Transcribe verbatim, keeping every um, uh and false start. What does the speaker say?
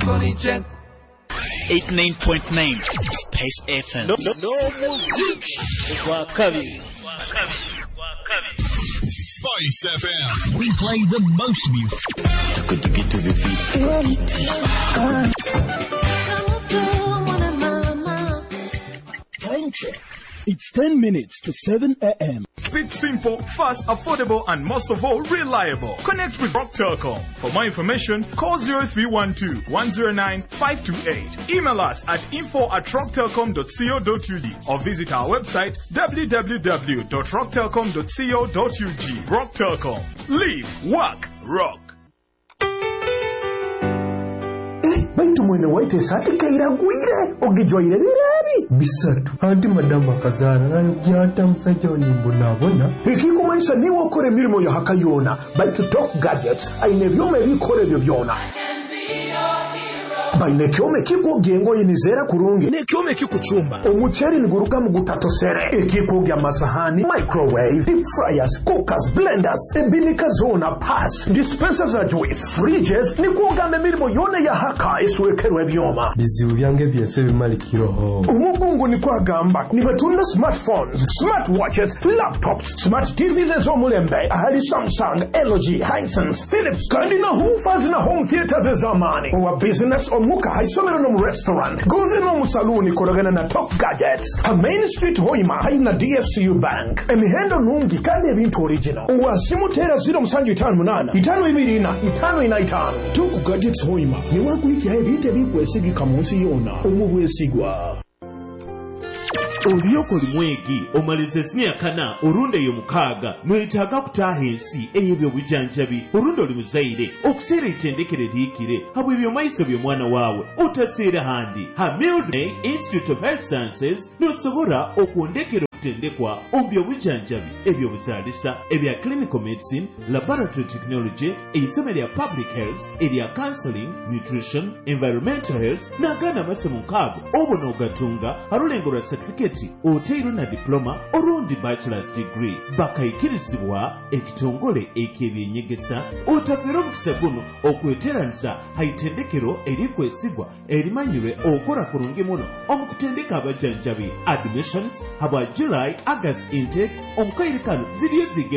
Folijet. eighty-nine point nine Space F M. No, no, no music. Wakabi. Spice F M. We play the most music. To get to the feet. Time check. It's ten minutes to seven a.m. Speed simple, fast, affordable, and most of all, reliable. Connect with Rock Telecom. For more information, call zero three one two, one zero nine, five two eight. Email us at info at rock telecom dot co dot u g or visit our website w w w dot rock telecom dot co dot u g. Rock Telecom. Live, work, rock. Baitu mwene waite sati kaira gwire ogijwaire birabi bisatu anti madama kazana nayo gyata musajja onimbo nabona ikikumanisha niwo okore mirimo ya hakayona baitu Top Gadgets aine byome bikore byo byona baine kyome kikugengo yinizera kurungi ne kyome kikuchumba omucheri niguruka mu gutatosere ekikugya masahani microwave deep fryers cookers blenders ebinika zona pass dispensers za juice fridges nikugamba mirimo yone ya haka iswekerwe byoma bizibu byange byese bimalikiroho umugungu ni kwagamba ni batunda smartphones smartwatches laptops smart T Vs ezomulembe ahali Samsung L G Hisense Philips kandi na hoofers na home theaters zamani wa business omuka haisomero no mu restaurant goze no mu saluni koragana na Top Gadgets ha Main Street Hoima haina D F C U Bank emihendo nungi kandi ebintu original uwasimu tera zero musanju itanu munana itanu ibiri na itanu ina itanu Top Gadgets Hoima ni wakuhiki hae bite bikwesigika munsi yona omubwesigwa Oliyoko limwegi omalize emyaka orunde yo mukaaga mwetaaga kutaaha ensi ey'ebyo bujanjabi orundo limuzaire okuseera ettendekero liikire habwe ebyo maiso by'omwana waawe otaseera handi ha Mildred Institute of Health Sciences n'osobola okwondekera okutendekwa ombyo bujanjabi ebyo buzaalisa ebya clinical medicine laboratory technology eisomo lya public health erya counseling nutrition environmental health n'agaana amasomo nkaago obona ogatunga alulengolwa certificate oteiro na diploma orundi bachelor's degree bakayikirizibwa ekitongole ek'ebyenyegesa otafera omukisa guno okweteranisa haitendekero erikwesigwa erimanyirwe okora kurungi muno omukutendeka abajanjabi admissions habwa July August intake omukaire kano ziriyo zige